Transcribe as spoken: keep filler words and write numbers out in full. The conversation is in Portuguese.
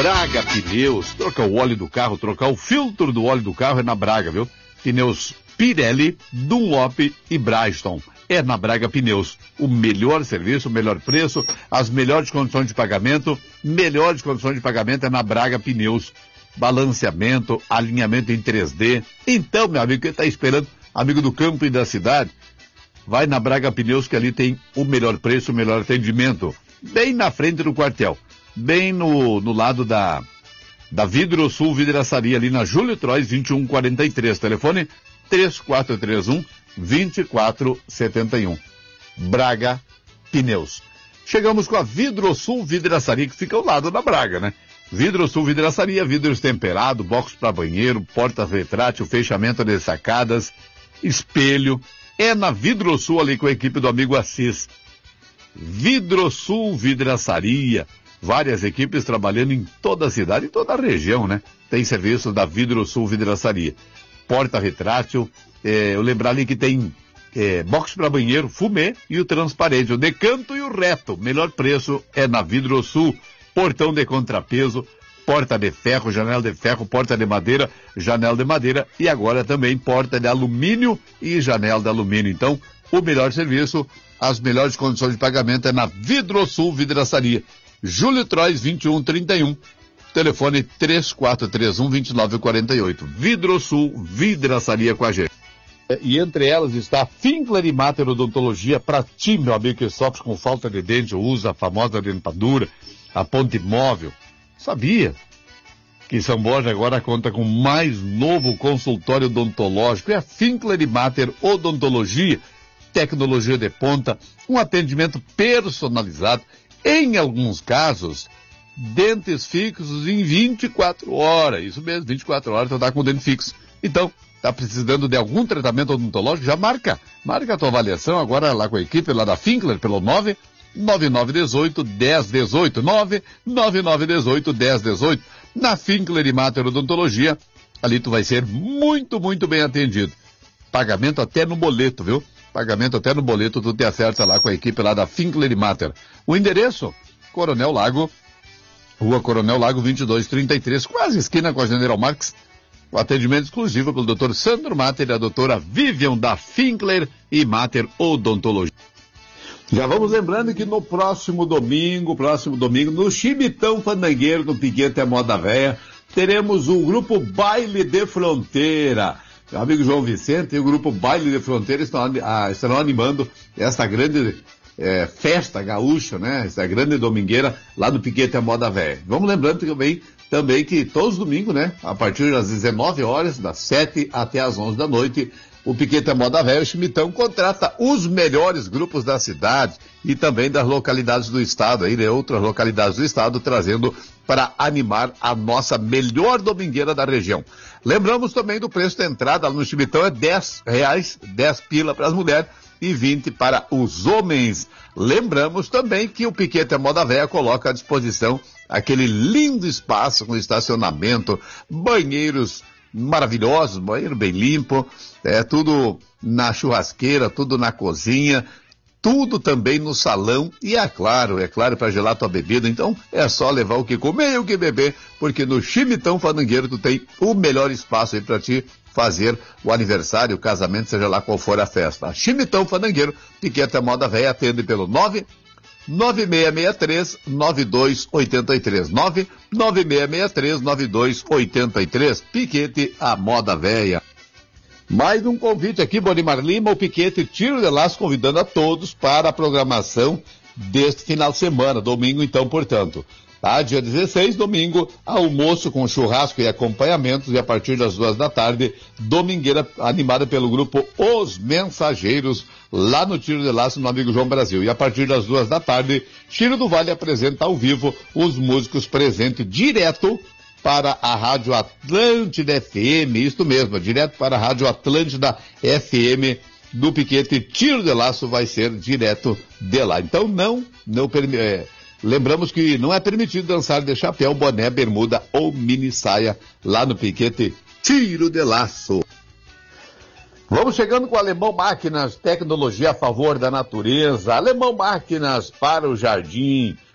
Braga Pneus. Trocar o óleo do carro, trocar o filtro do óleo do carro é na Braga, viu? Pneus Pirelli, Dunlop e Bridgestone. É na Braga Pneus. O melhor serviço, o melhor preço, as melhores condições de pagamento, melhores condições de pagamento é na Braga Pneus. Balanceamento, alinhamento em três D. Então, meu amigo, quem está esperando, amigo do campo e da cidade, vai na Braga Pneus, que ali tem o melhor preço, o melhor atendimento. Bem na frente do quartel. Bem no, no lado da, da Vidro Sul Vidraçaria, ali na Júlio Trois, vinte e um quarenta e três. Telefone três quatro três um, dois quatro sete um. Braga Pneus. Chegamos com a Vidro Sul Vidraçaria, que fica ao lado da Braga, né? Vidro Sul Vidraçaria, vidros temperados, box para banheiro, porta retrátil, fechamento de sacadas, espelho. É na Vidro Sul, ali com a equipe do amigo Assis. Vidro Sul Vidraçaria. Várias equipes trabalhando em toda a cidade, em toda a região, né? Tem serviço da Vidro Sul Vidraçaria. Porta retrátil, é, eu lembrar ali que tem é, box para banheiro, fumê e o transparente, o decanto e o reto. Melhor preço é na Vidro Sul. Portão de contrapeso, porta de ferro, janela de ferro, porta de madeira, janela de madeira e agora também porta de alumínio e janela de alumínio. Então, o melhor serviço, as melhores condições de pagamento é na Vidro Sul Vidraçaria. Júlio Trois, vinte e um trinta e um. Telefone três quatro três um, dois nove quatro oito. Vidro Sul Vidraçaria com a gente. E entre elas está a Finkler e Mater Odontologia para ti, meu amigo, que sofre com falta de dente, usa a famosa dentadura, a ponte móvel. Sabia que São Borja agora conta com mais novo consultório odontológico? É a Finkler e Mater Odontologia. Tecnologia de ponta, um atendimento personalizado. Em alguns casos, dentes fixos em vinte e quatro horas. Isso mesmo, vinte e quatro horas tu tá com o dente fixo. Então, tá precisando de algum tratamento odontológico? Já marca. Marca a tua avaliação agora lá com a equipe lá da Finkler pelo nove nove nove um oito, um zero um oito. nove nove nove um oito, um zero um oito. Na Finkler e Mater Odontologia, ali tu vai ser muito, muito bem atendido. Pagamento até no boleto, viu? Pagamento até no boleto, tu te acerta lá com a equipe lá da Finkler e Mater. O endereço, Coronel Lago, Rua Coronel Lago vinte e dois trinta e três, quase esquina com a General Marx. O atendimento exclusivo pelo doutor Sandro Mater e a doutora Vivian da Finkler e Mater Odontologia. Já vamos lembrando que no próximo domingo, próximo domingo, no Chimitão Fandangueiro do Piquete Moda Véia, teremos o grupo Baile de Fronteira. Meu amigo João Vicente e o grupo Baile de Fronteira estão, ah, estarão animando essa grande é, festa gaúcha, né? Essa grande domingueira lá no Piquete Moda Véia. Vamos lembrando também, também que todos os domingos, né? A partir das dezenove horas, das sete até as onze da noite, o Piquete Moda Véia, o Chimitão, contrata os melhores grupos da cidade e também das localidades do estado, aí, né? Outras localidades do estado, trazendo para animar a nossa melhor domingueira da região. Lembramos também do preço da entrada lá no Chimitão, é dez reais, dez pila para as mulheres e vinte para os homens. Lembramos também que o Piquete Moda Véia coloca à disposição aquele lindo espaço com estacionamento, banheiros maravilhosos, banheiro bem limpo, é tudo na churrasqueira, tudo na cozinha, tudo também no salão e é claro, é claro, para gelar tua bebida. Então é só levar o que comer e o que beber, porque no Chimitão Fandangueiro tu tem o melhor espaço aí para ti fazer o aniversário, o casamento, seja lá qual for a festa. Chimitão Fandangueiro, Piquete Moda Véia, atende pelo nove nove seis seis três, nove dois oito três, nove nove seis seis três, nove dois oito três, Piquete a Moda Véia. Mais um convite aqui, Bonimar Lima, o Piquete Tiro de Laço, convidando a todos para a programação deste final de semana, domingo então, portanto. Tá? Dia dezesseis, domingo, almoço com churrasco e acompanhamentos, e a partir das duas da tarde, domingueira animada pelo grupo Os Mensageiros, lá no Tiro de Laço, no amigo João Brasil. E a partir das duas da tarde, Tiro do Vale apresenta ao vivo os músicos presentes direto para a Rádio Atlântida F M, isto mesmo, direto para a Rádio Atlântida F M do Piquete Tiro de Laço, vai ser direto de lá. Então não, não permite... É, lembramos que não é permitido dançar de chapéu, boné, bermuda ou mini saia lá no Piquete Tiro de Laço. Vamos chegando com Alemão Máquinas, tecnologia a favor da natureza. Alemão Máquinas para o jardim.